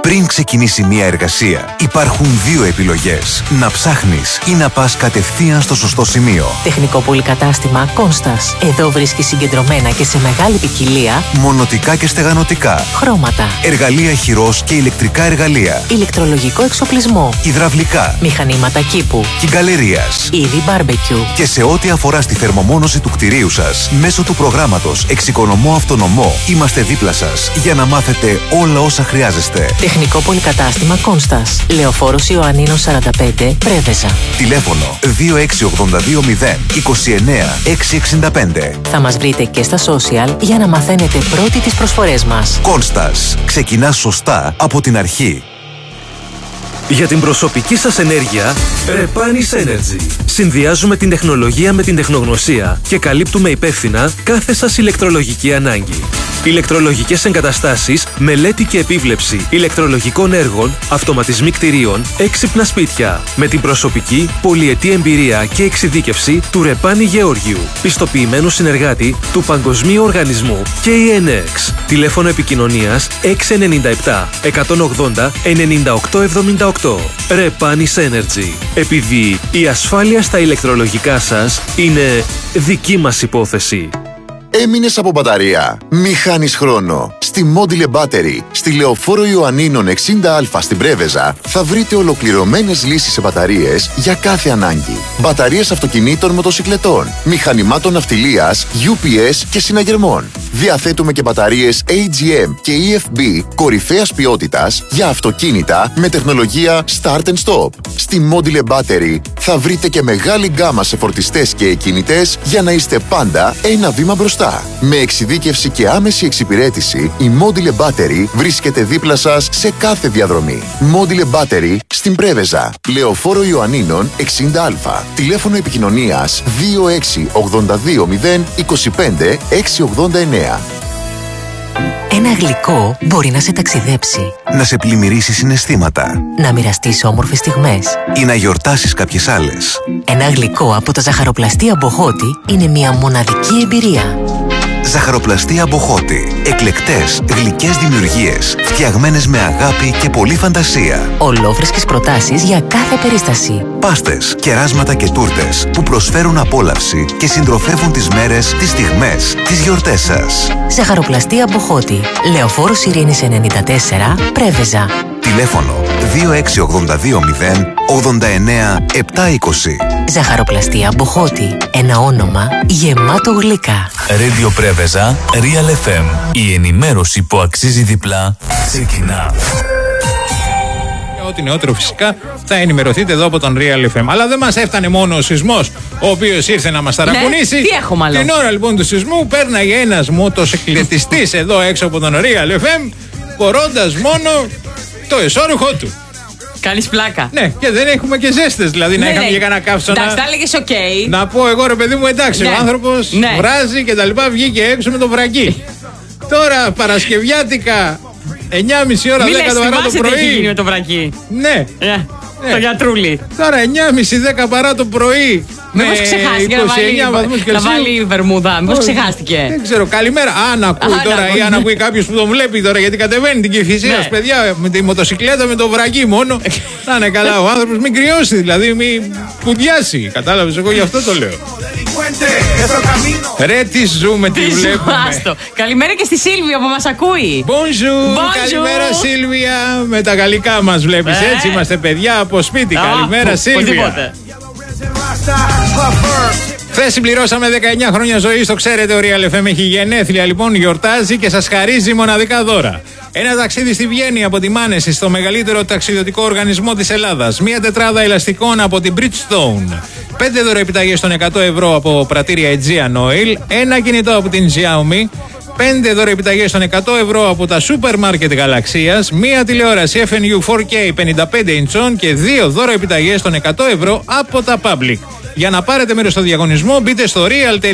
Πριν ξεκινήσει μια εργασία, υπάρχουν δύο επιλογές. Να ψάχνεις ή να πας κατευθείαν στο σωστό σημείο. Τεχνικό πολυκατάστημα Κόνστας. Εδώ βρίσκεις συγκεντρωμένα και σε μεγάλη ποικιλία μονοτικά και στεγανοτικά, χρώματα, εργαλεία χειρός και ηλεκτρικά εργαλεία, ηλεκτρολογικό εξοπλισμό, υδραυλικά, μηχανήματα κήπου, κυγκαλερίας, είδη μπάρμπεκιου. Και σε ό,τι αφορά στη θερμομόνωση του κτηρίου σας, μέσω του προγράμματος Εξοικονομώ Αυτονομό, είμαστε δίπλα σας για να μάθετε όλα όσα χρειάζεστε. Τεχνικό πολυκατάστημα Κόνστας. Λεωφόρος Ιωαννίνων 45, Πρέβεζα. Τηλέφωνο 26220 29 665. Θα μας βρείτε και στα social για να μαθαίνετε πρώτοι τις προσφορές μας. Κόνστας. Ξεκινά σωστά από την αρχή. Για την προσωπική σας ενέργεια, Repanis Energy. Συνδυάζουμε την τεχνολογία με την τεχνογνωσία και καλύπτουμε υπεύθυνα κάθε σας ηλεκτρολογική ανάγκη. Ηλεκτρολογικές εγκαταστάσεις, μελέτη και επίβλεψη ηλεκτρολογικών έργων, αυτοματισμοί κτηρίων, έξυπνα σπίτια. Με την προσωπική, πολυετή εμπειρία και εξειδίκευση του Ρεπάνι Γεώργιου, πιστοποιημένου συνεργάτη του Παγκοσμίου Οργανισμού KNX. Τηλέφωνο επικοινωνίας 697 180 9878. Repanis Energy. Επειδή η ασφάλεια στα ηλεκτρολογικά σας είναι δική μας υπόθεση. Έμεινες από μπαταρία? Μη χάνεις χρόνο. Στη Module Battery, στη Λεωφόρο Ιωαννίνων 60Α στην Πρέβεζα, θα βρείτε ολοκληρωμένες λύσεις σε μπαταρίες για κάθε ανάγκη. Μπαταρίες αυτοκινήτων, μοτοσικλετών, μηχανημάτων ναυτιλίας, UPS και συναγερμών. Διαθέτουμε και μπαταρίες AGM και EFB κορυφαίας ποιότητας για αυτοκίνητα με τεχνολογία Start and Stop. Στη Module Battery θα βρείτε και μεγάλη γκάμα σε φορτιστές και εκκινητές για να είστε πάντα ένα βήμα μπροστά. Με εξειδίκευση και άμεση εξυπηρέτηση, η Module Battery βρίσκεται δίπλα σας σε κάθε διαδρομή. Module Battery στην Πρέβεζα, Λεωφόρο Ιωαννίνων 60Α. Τηλέφωνο επικοινωνίας 26820 25 689. Ένα γλυκό μπορεί να σε ταξιδέψει, Να σε πλημμυρίσει συναισθήματα να μοιραστείς όμορφες στιγμές. ή να γιορτάσεις κάποιες άλλες. Ένα γλυκό από τα ζαχαροπλαστεία Μποχώτη είναι μια μοναδική εμπειρία. Ζαχαροπλαστεία Μποχώτη. Εκλεκτές, γλυκές δημιουργίες, φτιαγμένες με αγάπη και πολλή φαντασία. Ολόφρεσκες προτάσεις για κάθε περίσταση. Πάστες, κεράσματα και τούρτες που προσφέρουν απόλαυση και συντροφεύουν τις μέρες, τις στιγμές, τις γιορτές σας. Ζαχαροπλαστεία Μποχώτη. Λεωφόρος Ειρήνης 94, Πρέβεζα. Τηλέφωνο 26820 89 720. Ζαχαροπλαστεία Μποχώτη. Ένα όνομα γεμάτο γλυκά. Radio Πρέβεζα, Real FM. Η ενημέρωση που αξίζει διπλά ξεκινά. Ό,τι νεότερο φυσικά θα ενημερωθείτε εδώ από τον Real FM. Αλλά δεν μας έφτανε μόνο ο σεισμός, ο οποίος ήρθε να μας ταρακουνήσει. Ναι, τι έχω μάλλον. Την ώρα λοιπόν του σεισμού πέρναγε ένας μοτοσυκλετιστής εδώ έξω από τον Real FM, φορώντας μόνο το εσώρουχό του. Κάνεις πλάκα. Ναι, και δεν έχουμε και ζέστες. Δηλαδή να είχαμε και κανένα καύσωνα. Εντάξει, τα έλεγες οκ. Να πω εγώ ρε παιδί μου, εντάξει, Ναι. ο άνθρωπος βράζει και τα λοιπά, βγήκε έξω με το βρακί. Τώρα Παρασκευιάτικα 9.30 ώρα, 10 το παρά το πρωί. Τι έχει γίνει με το βρακί. Ναι. Το γιατρούλι. Τώρα 9.30-10 παρά το πρωί. Μήπως ξεχάστηκε να βάλει βερμούδα. Μήπως ξεχάστηκε. Δεν ξέρω. Καλημέρα. Αν ακούει τώρα ή αν ακούει κάποιο που τον βλέπει τώρα, γιατί κατεβαίνει την Κηφισίας, παιδιά, με τη μοτοσυκλέτα, με το βρακί μόνο. Να είναι καλά ο άνθρωπος, μην κρυώσει δηλαδή, μην πουδιάσει. Κατάλαβες, εγώ γι' αυτό το λέω. Ρε, τι ζούμε, τι βλέπουμε. Καλημέρα και στη Σίλβια που μας ακούει. Bonjour. Καλημέρα Σίλβια. Με τα γαλλικά μας βλέπεις, έτσι είμαστε παιδιά από σπίτι. Καλημέρα Σίλβια. Χθες συμπληρώσαμε 19 χρόνια ζωής, το ξέρετε, ο Real FM έχει γενέθλια λοιπόν, γιορτάζει και σας χαρίζει μοναδικά δώρα. Ένα ταξίδι στη Βιέννη από τη Μάνεση στο μεγαλύτερο ταξιδιωτικό οργανισμό της Ελλάδας. Μία τετράδα ελαστικών από την Bridgestone. 5 δωροεπιταγές των 100 ευρώ από πρατήρια Aegean Oil. Ένα κινητό από την Xiaomi. 5 δωροεπιταγές των 100 ευρώ από τα σούπερ μάρκετ Γαλαξίας. Μία τηλεόραση FNU 4K 55 inch και 2 δωροεπιταγές των 100 ευρώ από τα Public. Για να πάρετε μέρος στο διαγωνισμό μπείτε στο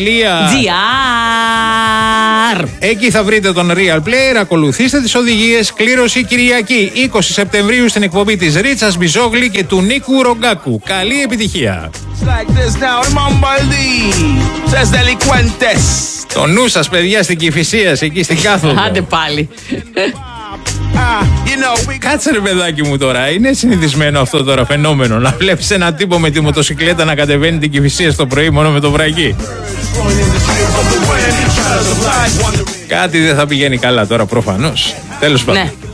real.gr. Εκεί θα βρείτε τον Real Player, ακολουθήστε τις οδηγίες. Κλήρωση Κυριακή 20 Σεπτεμβρίου στην εκπομπή της Ρίτσας Μπιζόγλη και του Νίκου Ρογκάκου. Καλή επιτυχία. Το νου σας παιδιά στην Κηφισίας, εκεί στην κάθοδο. Άντε πάλι. Κάτσε ρε παιδάκι μου τώρα, είναι συνηθισμένο αυτό τώρα φαινόμενο να βλέπεις έναν τύπο με τη μοτοσυκλέτα να κατεβαίνει την Κηφισία στο πρωί μόνο με το βραγί? Κάτι δεν θα πηγαίνει καλά τώρα προφανώς. Τέλος πάντων. Ναι.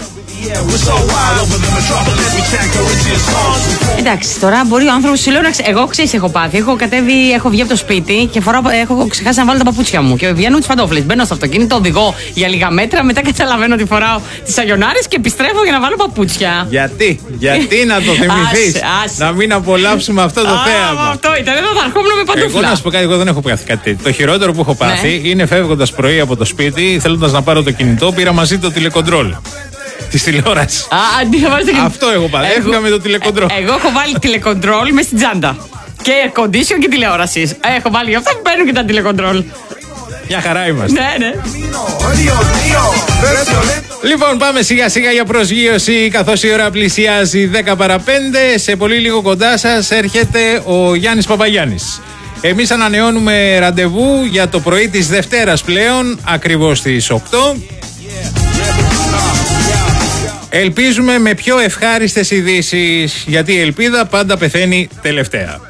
Εντάξει, τώρα μπορεί ο άνθρωπος σου λέει να εγώ ξέρεις έχω πάθει. Έχω κατέβει, έχω βγει από το σπίτι και έχω ξεχάσει να βάλω τα παπούτσια μου. Και βγαίνω τις παντόφλες. Μπαίνω στο αυτοκίνητο, οδηγώ για λίγα μέτρα. Μετά καταλαβαίνω ότι φοράω τις αγιονάρες και επιστρέφω για να βάλω παπούτσια. Γιατί να το θυμηθείς? Να μην απολαύσουμε αυτό το θέαμα. Αυτό ήταν, δεν θα αρχόμουν με παντόφλα. Εγώ να σου πω κάτι, εγώ δεν έχω πάθει κάτι τέτοιο. Το χειρότερο που έχω πάθει είναι φεύγοντας πρωί από το σπίτι, θέλοντας να πάρω το κινητό, πήρα μαζί το τηλεκοντρόλ της τηλεόρασης. Αυτό έχω πάρει. Έφυγα με το τηλεκοντρόλ. Εγώ έχω βάλει τηλεκοντρόλ μες στην τσάντα. Και air condition και τηλεόραση. Έχω βάλει γι' αυτό που παίρνουν και τα τηλεκοντρόλ. Μια χαρά είμαστε. Ναι. Λοιπόν, πάμε σιγά σιγά για προσγείωση, καθώς η ώρα πλησιάζει 10 παρα 5. Σε πολύ λίγο κοντά σας έρχεται ο Γιάννης Παπαγιάννης. Εμείς ανανεώνουμε ραντεβού για το πρωί της Δευτέρας πλέον, ακριβώς στις 8. Ελπίζουμε με πιο ευχάριστες ειδήσεις, γιατί η ελπίδα πάντα πεθαίνει τελευταία.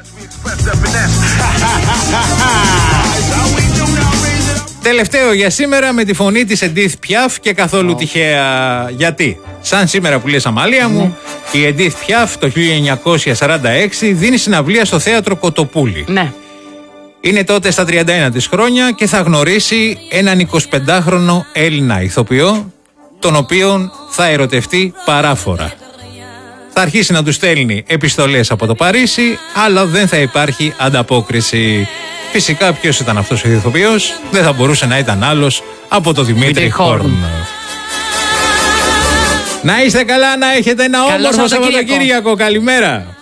Τελευταίο για σήμερα με τη φωνή της Edith Piaf και καθόλου τυχαία. Γιατί, σαν σήμερα που λες Αμάλια μου, η Edith Piaf το 1946 δίνει συναυλία στο θέατρο Κοτοπούλη. Ναι. Είναι τότε στα 31 της χρόνια και θα γνωρίσει έναν 25χρονο Έλληνα ηθοποιό, τον οποίον θα ερωτευτεί παράφορα. Θα αρχίσει να του στέλνει επιστολές από το Παρίσι, αλλά δεν θα υπάρχει ανταπόκριση. Φυσικά ποιος ήταν αυτός ο ηθοποιός? Δεν θα μπορούσε να ήταν άλλος από το Δημήτρη Χόρν. Να είστε καλά, να έχετε ένα όμορφο Σαββατοκύριακο. Καλημέρα.